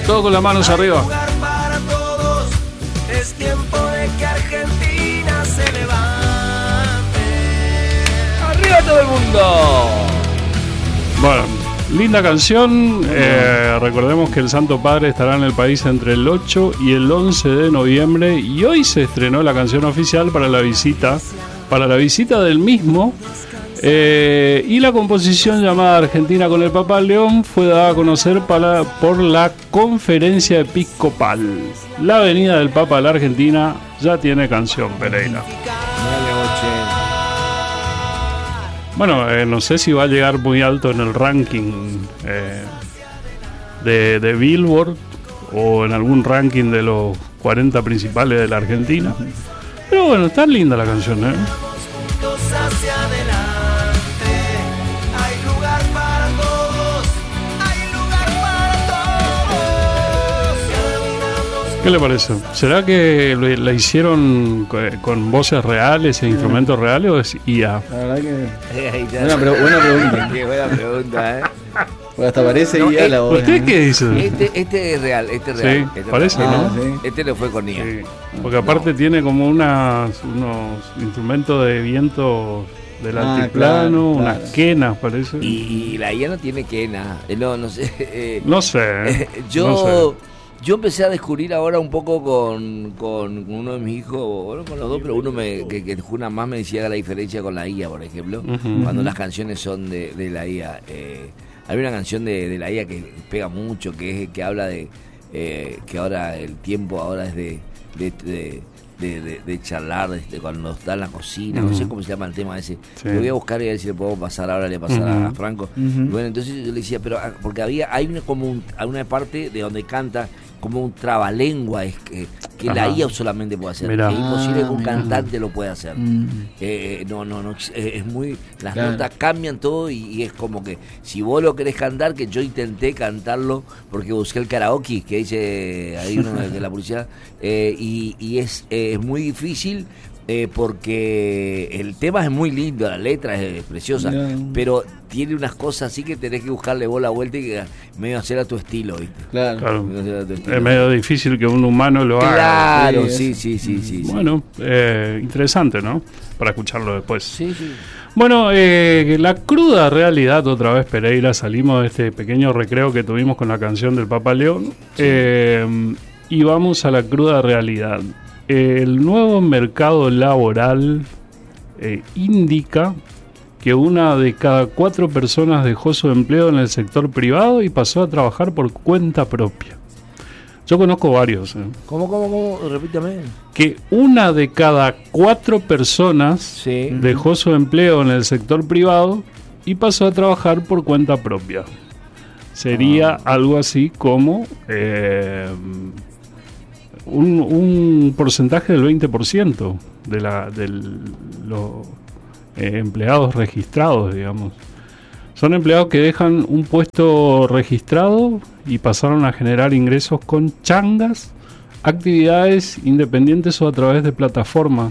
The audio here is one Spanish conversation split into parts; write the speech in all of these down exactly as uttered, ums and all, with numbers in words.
Todos con las manos arriba. Para todos, es tiempo de que Argentina se levante. ¡Arriba todo el mundo! Bueno, linda canción. Eh, recordemos que el Santo Padre estará en el país entre el ocho y el once de noviembre. Y hoy se estrenó la canción oficial para la visita, para la visita del mismo. Eh, y la composición llamada Argentina con el Papa León fue dada a conocer para, por la Conferencia Episcopal. La venida del Papa a la Argentina ya tiene canción, Pereira. Bueno, eh, no sé si va a llegar muy alto en el ranking eh, de, de Billboard o en algún ranking de los cuarenta principales de la Argentina. Pero bueno, está linda la canción, ¿eh? Hacia adelante, hay lugar para todos, hay lugar para todos. ¿Qué le parece? ¿Será que lo- la hicieron co- con voces reales e instrumentos reales o es I A? La verdad que. Eh, ahí está. Buena, pre- buena pregunta. Qué buena pregunta, ¿eh? Porque hasta parece No, I A eh, la voz. ¿Usted qué dice? Este, este es real, este es Sí, real. este es parece, real. Ah, ¿no? sí. Este no fue con I A. Sí, porque aparte tiene como unas, unos instrumentos de viento del Ah, altiplano, claro, unas claro. quenas, parece. Y, y la I A no tiene quena. Eh, No, no sé. eh, No sé. ¿eh? yo, No sé. yo empecé a descubrir ahora un poco con, con uno de mis hijos, bueno, con los dos, pero uno me, que, que una más me decía la diferencia con la I A, por ejemplo, Ujú. cuando las canciones son de, de la I A. Eh, hay una canción de, de la I A que pega mucho, que es que habla de eh, que ahora el tiempo ahora es de... de, de De, de, de charlar este, cuando está en la cocina, no sé Ujú. cómo se llama el tema ese. Sí. Lo voy a buscar y a ver si le puedo pasar ahora, le pasar a Ujú. Franco. Ujú. Y bueno, entonces yo le decía, pero ah, porque había, hay una, como un, hay una parte de donde canta como un trabalengua, es que, que la Ajá. I A solamente puede hacer. Mirá. Es imposible que un Ah, mirá. cantante lo pueda hacer. Mm. Eh, no, no, no, eh, es muy, las Claro. notas cambian todo y, y es como que si vos lo querés cantar, que yo intenté cantarlo porque busqué el karaoke que dice ahí uno de, de la publicidad eh, y, y es, eh, es muy difícil eh, porque el tema es muy lindo, la letra es, es preciosa, Ya. pero tiene unas cosas así que tenés que buscarle vos la vuelta y que medio hacer a tu estilo, ¿viste? Claro. Claro. Medio hacer a tu estilo. Es medio difícil que un humano lo haga. Claro, Sí, sí, sí, sí, sí, sí. Bueno, eh, interesante, ¿no? Para escucharlo después. Sí, sí. Bueno, eh, la cruda realidad, otra vez Pereira, salimos de este pequeño recreo que tuvimos con la canción del Papa León eh, y vamos a la cruda realidad. El nuevo mercado laboral eh, indica que una de cada cuatro personas dejó su empleo en el sector privado y pasó a trabajar por cuenta propia. Yo conozco varios, ¿eh? ¿Cómo, cómo, cómo? Repítame. Que una de cada cuatro personas Sí. dejó su empleo en el sector privado y pasó a trabajar por cuenta propia. Sería Ah. algo así como eh, un, un porcentaje del veinte por ciento de la, de los eh, empleados registrados, digamos. Son empleados que dejan un puesto registrado y pasaron a generar ingresos con changas, actividades independientes o a través de plataformas.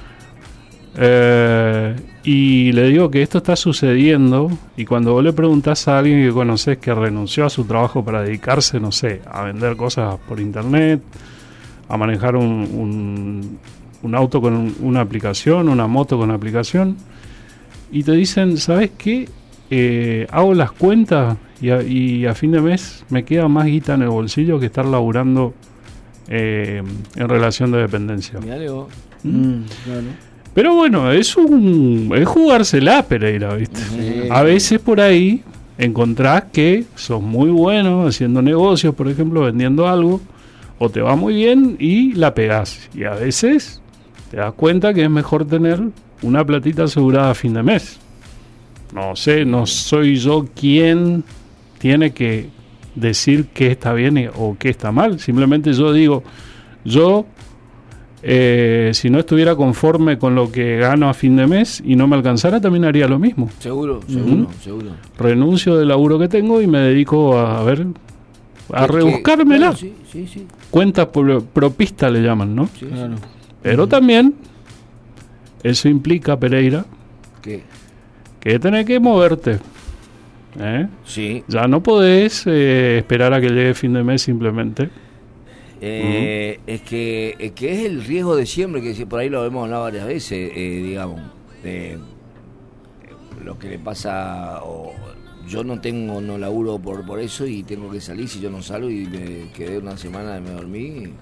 Eh, y le digo que esto está sucediendo y cuando vos le preguntás a alguien que conoces que renunció a su trabajo para dedicarse, no sé, a vender cosas por internet, a manejar un, un, un auto con un- una aplicación, una moto con aplicación, y te dicen, ¿sabes qué? Eh, hago las cuentas y a, y a fin de mes me queda más guita en el bolsillo que estar laburando eh, en relación de dependencia. Mirá, vos. Mm, claro. Pero bueno, es un es jugársela, Pereira, ¿viste? Sí. A veces por ahí encontrás que sos muy bueno haciendo negocios, por ejemplo, vendiendo algo, o te va muy bien y la pegás. Y a veces te das cuenta que es mejor tener una platita asegurada a fin de mes. No sé, no soy yo quien tiene que decir qué está bien y- o qué está mal. Simplemente yo digo, yo, eh, si no estuviera conforme con lo que gano a fin de mes y no me alcanzara, también haría lo mismo. Seguro, seguro, seguro. Renuncio del laburo que tengo y me dedico a, a ver, a Es que- rebuscármela. Bueno, sí, sí, sí. Cuenta pro- propista le llaman, ¿no? sí, Claro. Pero también eso implica, Pereira, ¿Qué? que tenés que moverte. ¿eh? Sí. Ya no podés eh, esperar a que llegue fin de mes simplemente. Eh, es, que, es que es el riesgo de siempre, que si por ahí lo hemos hablado varias veces, eh, digamos, de lo que le pasa, o yo no tengo, no laburo por, por eso y tengo que salir, si yo no salgo y me quedé una semana y me dormí,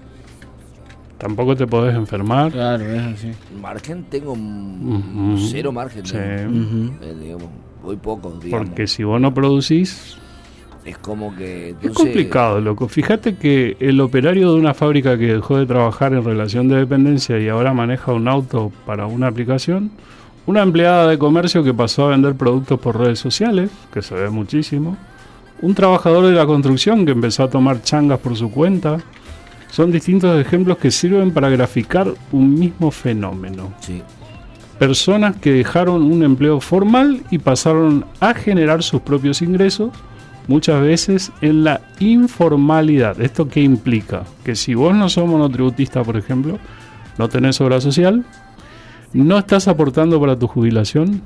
Tampoco te podés enfermar. Claro, es así. margen tengo Ujú. cero margen, Sí. tengo. Ujú. Eh, digamos, voy poco, digamos. Porque si vos no producís, Es como que... es entonces, complicado, loco. Fíjate que el operario de una fábrica que dejó de trabajar en relación de dependencia y ahora maneja un auto para una aplicación, una empleada de comercio que pasó a vender productos por redes sociales, que se ve muchísimo, un trabajador de la construcción que empezó a tomar changas por su cuenta. Son distintos ejemplos que sirven para graficar un mismo fenómeno. Sí. Personas que dejaron un empleo formal y pasaron a generar sus propios ingresos, muchas veces en la informalidad. ¿Esto qué implica? Que si vos no sos monotributista, por ejemplo, no tenés obra social, no estás aportando para tu jubilación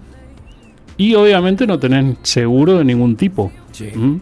y obviamente no tenés seguro de ningún tipo. Sí. ¿Mm?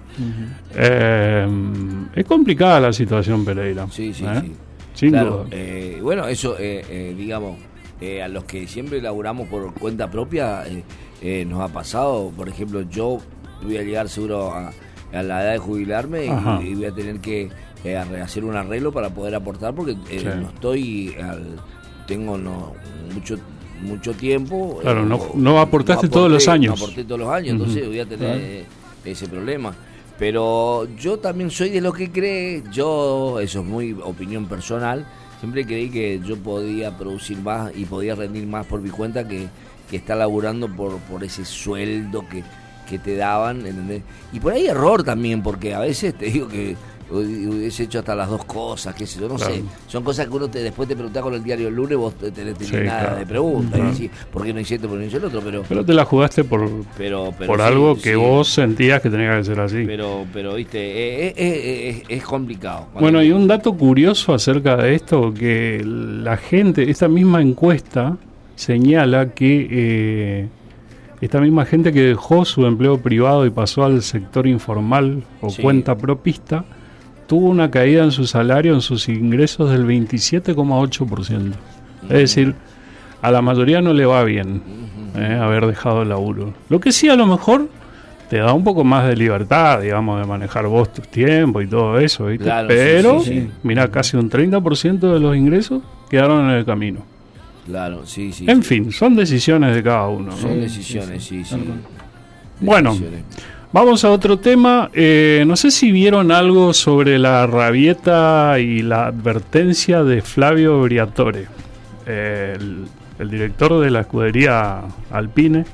Eh, es complicada la situación, Pereira. Sí, sí, ¿eh? sí. Sin Claro, duda. eh, bueno, eso, eh, eh, digamos, eh, a los que siempre laburamos por cuenta propia, eh, eh, nos ha pasado. Por ejemplo, yo voy a llegar seguro a, a la edad de jubilarme Ajá. y, y voy a tener que eh, arre- hacer un arreglo para poder aportar porque eh, Sí. no estoy, al, tengo no, mucho mucho tiempo. Claro, eh, no- o- no aportaste todos los años. No aporté todos los años, Ujú. entonces voy a tener Claro. eh, ese problema. Pero yo también soy de los que cree, yo, eso es muy opinión personal, siempre creí que yo podía producir más y podía rendir más por mi cuenta que, que estar laburando por, por ese sueldo que, que te daban, ¿entendés? Y por ahí error también, porque a veces te digo que hubiese hecho hasta las dos cosas, qué sé yo, no Claro. sé. Son cosas que uno te, después te pregunta con el diario el lunes, vos te tenés Sí, nada claro. de preguntas, Claro. y decís, ¿por qué no hiciste, por qué no hice el otro? Pero, Pero te la jugaste por, pero, pero por sí, algo que sí. vos sentías que tenía que ser así. Pero, pero viste, eh, eh, eh, es, es complicado. Bueno, hay un dato curioso acerca de esto, que la gente, esta misma encuesta señala que eh, esta misma gente que dejó su empleo privado y pasó al sector informal o Sí. cuenta propista, tuvo una caída en su salario, en sus ingresos del veintisiete coma ocho por ciento. Es decir, a la mayoría no le va bien eh, haber dejado el laburo. Lo que sí a lo mejor te da un poco más de libertad, digamos, de manejar vos tus tiempos y todo eso, ¿viste? Claro, sí, Pero, sí, sí. mira, casi un treinta por ciento de los ingresos quedaron en el camino. Claro, sí, sí. En sí. fin, son decisiones de cada uno, ¿no? Son decisiones, sí, sí. Bueno. Decisiones. Vamos a otro tema. Eh, no sé si vieron algo sobre la rabieta y la advertencia de Flavio Briatore, eh, el, el director de la escudería Alpine,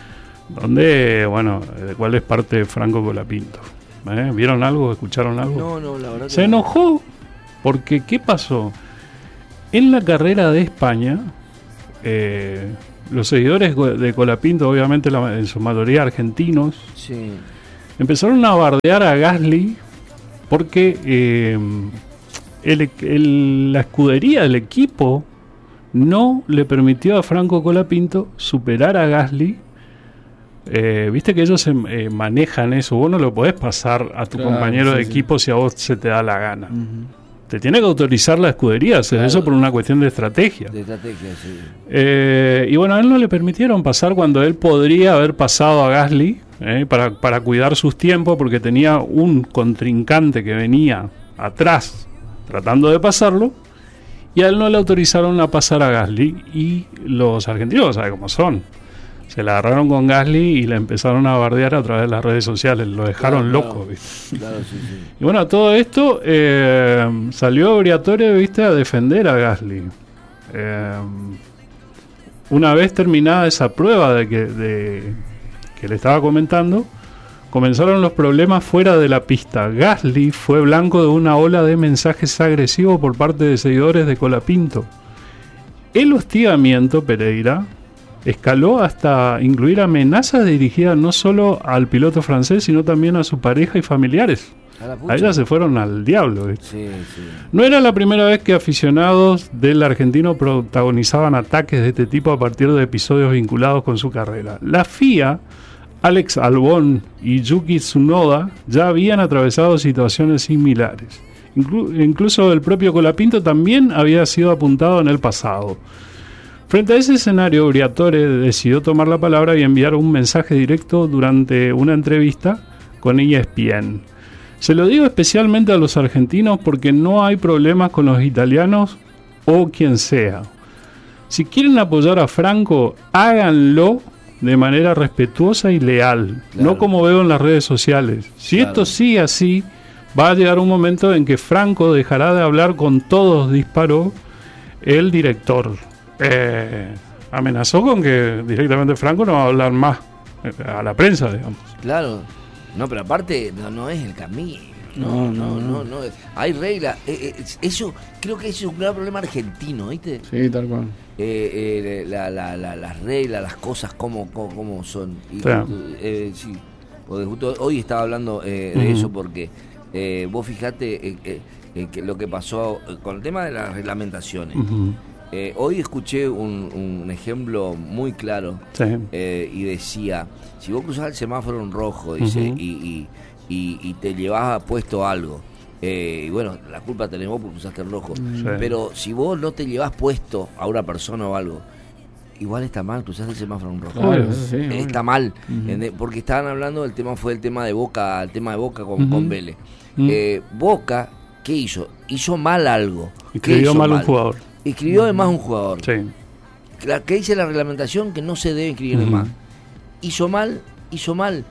donde, bueno, de cual es parte Franco Colapinto. ¿Eh? ¿Vieron algo? ¿Escucharon algo? No, no, la verdad que Se no. enojó porque, ¿qué pasó? En la carrera de España, eh, los seguidores de Colapinto, obviamente la- en su mayoría argentinos, Sí. empezaron a bardear a Gasly porque eh, el- el- la escudería del equipo no le permitió a Franco Colapinto superar a Gasly. Eh, Viste que ellos se, eh, manejan eso. Vos no lo podés pasar a tu Claro, compañero sí, de sí. equipo si a vos se te da la gana. Ujú. Te tiene que autorizar la escudería, hacer Claro. eso por una cuestión de estrategia. De estrategia, sí. Eh, y bueno, a él no le permitieron pasar cuando él podría haber pasado a Gasly eh, para, para cuidar sus tiempos, porque tenía un contrincante que venía atrás tratando de pasarlo, y a él no le autorizaron a pasar a Gasly. Y los argentinos, ¿sabe cómo son? Se la agarraron con Gasly y le empezaron a bardear a través de las redes sociales, lo dejaron Claro, loco, claro. ¿viste? Claro, sí, sí. Y bueno, todo esto eh, salió Briatore, viste, a defender a Gasly. Eh, una vez terminada esa prueba de que, de, que le estaba comentando, comenzaron los problemas fuera de la pista. Gasly fue blanco de una ola de mensajes agresivos por parte de seguidores de Colapinto. El hostigamiento, Pereira, escaló hasta incluir amenazas dirigidas no solo al piloto francés, sino también a su pareja y familiares. A la pucha. A ellas se fueron al diablo, ¿viste? Sí, sí. No era la primera vez que aficionados del argentino protagonizaban ataques de este tipo a partir de episodios vinculados con su carrera. La F I A Alex Albon y Yuki Tsunoda ya habían atravesado situaciones similares. Inclu- incluso el propio Colapinto también había sido apuntado en el pasado. Frente a ese escenario, Briatore decidió tomar la palabra y enviar un mensaje directo durante una entrevista con E S P N. Se lo digo especialmente a los argentinos porque no hay problemas con los italianos o quien sea. Si quieren apoyar a Franco, háganlo de manera respetuosa y leal, Claro. no como veo en las redes sociales. Si Claro. esto sigue así, va a llegar un momento en que Franco dejará de hablar con todos, disparó el director. Eh, amenazó con que directamente Franco no va a hablar más eh, a la prensa, digamos. Claro. No, pero aparte no, no es el camino. No, no, no, no. no. Hay reglas. Eh, eh, eso, creo que eso es un gran problema argentino, ¿viste? Sí, tal cual. Eh, eh, la, la, la, las reglas, las cosas, cómo, cómo, cómo son. Y, Claro. eh, sí, porque justo hoy estaba hablando eh, de Ujú. eso porque eh, vos fijate eh, eh, eh, que lo que pasó eh, con el tema de las reglamentaciones. Ujú. Eh, hoy escuché un, un ejemplo muy claro Sí. eh, y decía, si vos cruzás el semáforo en rojo, dice, Ujú. y, y, y, y te llevas puesto algo, eh, y bueno, la culpa tenés vos porque cruzaste el rojo, Sí. pero si vos no te llevas puesto a una persona o algo, igual está mal, cruzaste el semáforo en rojo. Claro, Obvio. eso sí, obvio. Está mal, Ujú. ¿entendés? Porque estaban hablando, el tema fue el tema de Boca, el tema de Boca con, Ujú. con Vélez. Ujú. Eh, Boca, ¿qué hizo? Hizo mal algo. ¿Qué Escribió hizo mal un jugador. Escribió además un jugador. Sí. La que dice la reglamentación que no se debe escribir de Ujú. más. Hizo mal, hizo mal.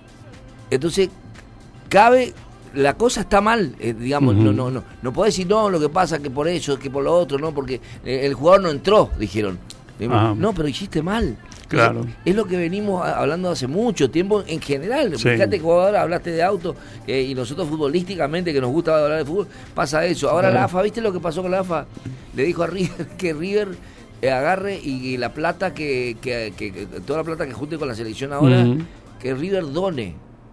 Entonces, cabe, la cosa está mal, eh, digamos, Ujú. no, no, no, no podés decir no, lo que pasa que por eso, que por lo otro, no, porque eh, el jugador no entró, dijeron. Ajá. No, pero hiciste mal. Entonces, Claro. es lo que venimos a- hablando hace mucho tiempo en general. Sí. Fíjate que vos ahora hablaste de auto eh, y nosotros futbolísticamente, que nos gusta hablar de fútbol, pasa eso. Ahora Claro. la A F A, ¿viste lo que pasó con la A F A? Le dijo a River que River eh, agarre y, y la plata que, que, que- que- toda la plata que junte con la selección ahora, Ujú. que River done.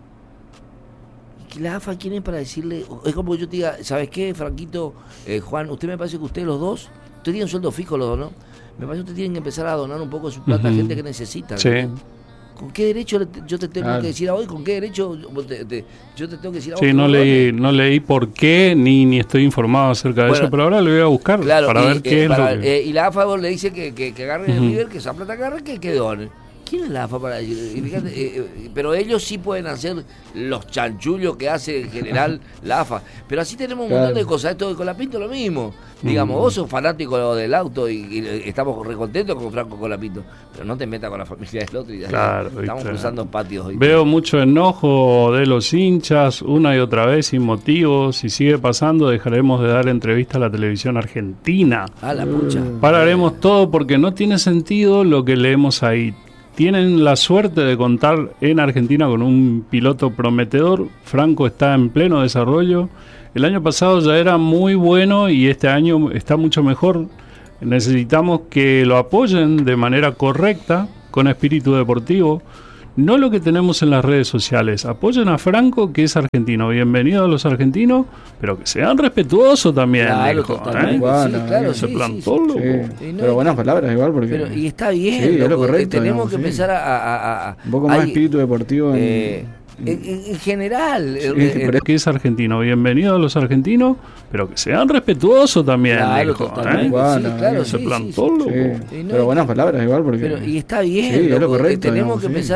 ¿Y que la A F A quién es para decirle? Es como que yo te diga, ¿sabes qué, Franquito, eh, Juan? Usted me parece que ustedes los dos, ustedes tienen un sueldo fijo los dos, ¿no? Me parece que ustedes tienen que empezar a donar un poco de su plata a Ujú. gente que necesita. Sí. ¿no? ¿Con qué derecho le- yo te tengo Claro. que decir a hoy? ¿Con qué derecho yo te, te- yo te tengo que decir a vos? Sí, que no vos leí, dones? no leí por qué, ni, ni estoy informado acerca de Bueno, eso, pero ahora lo voy a buscar Claro, para y, ver qué eh, es para- lo que... eh, y la A F A le dice que, que, que agarre el Ujú. River, que esa plata que agarre, que, que done. ¿Quién es la A F A para decir? Y fíjate, eh, eh, pero ellos sí pueden hacer los chanchullos que hace en general la A F A. Pero así tenemos un Claro. montón de cosas. Esto de Colapinto lo mismo. Digamos, Mm. vos sos fanático del auto y, y estamos recontentos con Franco Colapinto. Pero no te metas con la familia del otro. Y Claro, estamos viste. cruzando patios hoy. Veo mucho enojo de los hinchas, una y otra vez sin motivo. Si sigue pasando, dejaremos de dar entrevista a la televisión argentina. Ah, la pucha. Pararemos todo porque no tiene sentido lo que leemos ahí. Tienen la suerte de contar en Argentina con un piloto prometedor. Franco está en pleno desarrollo. El año pasado ya era muy bueno y este año está mucho mejor. Necesitamos que lo apoyen de manera correcta, con espíritu deportivo. No lo que tenemos en las redes sociales. Apoyen a Franco, que es argentino. Bienvenido a los argentinos, pero que sean respetuosos también. Claro, dijo, totalmente. ¿eh? Bueno, sí, claro, Se sí, plantó, sí, sí. loco. Sí, Sí, no, pero y- buenas palabras igual porque Pero, y está bien, Sí, es lo loco, correcto, tenemos digamos, que sí. empezar a... a- a- a- un poco más hay- espíritu deportivo en, eh, en, en- en general. Sí, el- el- pero Que es argentino. Bienvenido a los argentinos, pero que sean respetuosos también. Claro, dijo, totalmente. ¿eh? Bueno, sí, claro, ahí Se sí, plantó, sí, sí. loco. sí, Sí, no, pero y- buenas palabras igual porque Pero, y está bien, Sí, es lo loco, correcto, tenemos digamos, que sí. empezar